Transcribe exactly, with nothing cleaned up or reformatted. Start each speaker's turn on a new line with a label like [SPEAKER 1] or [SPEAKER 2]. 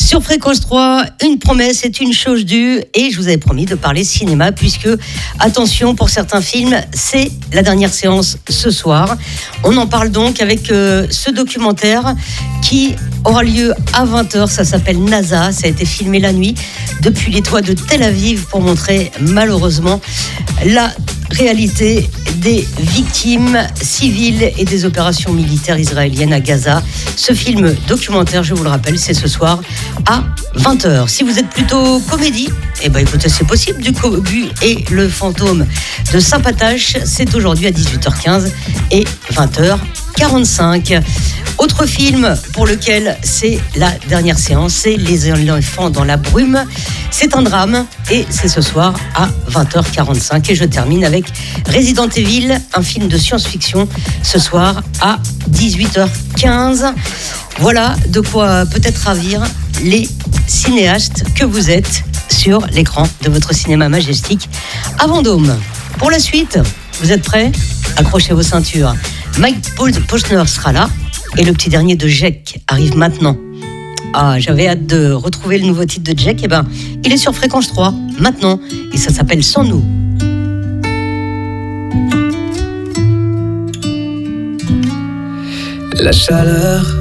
[SPEAKER 1] Sur Fréquence trois, une promesse est une chose due et je vous avais promis de parler cinéma puisque, attention, pour certains films, c'est la dernière séance ce soir. On en parle donc avec euh, ce documentaire qui aura lieu à vingt heures. Ça s'appelle NASA. Ça a été filmé la nuit depuis les toits de Tel Aviv pour montrer malheureusement la réalité des victimes civiles et des opérations militaires israéliennes à Gaza. Ce film documentaire, je vous le rappelle, c'est ce soir à vingt heures. Si vous êtes plutôt comédie, eh ben écoutez, c'est possible. Du Cobu et le fantôme de Saint-Patache, c'est aujourd'hui à dix-huit heures quinze et vingt heures quarante-cinq. Autre film pour lequel c'est la dernière séance, c'est Les enfants dans la brume. C'est un drame et c'est ce soir à vingt heures quarante-cinq. Et je termine avec Resident Evil, un film de science-fiction, ce soir à dix-huit heures quinze. Voilà de quoi peut-être ravir les cinéastes que vous êtes sur l'écran de votre cinéma majestique à Vendôme. Pour la suite, vous êtes prêts ? Accrochez vos ceintures. Mike Posner sera là et le petit dernier de Jack arrive maintenant. Ah, j'avais hâte de retrouver le nouveau titre de Jack. Eh ben, il est sur Fréquence trois maintenant et ça s'appelle Sans nous.
[SPEAKER 2] La chaleur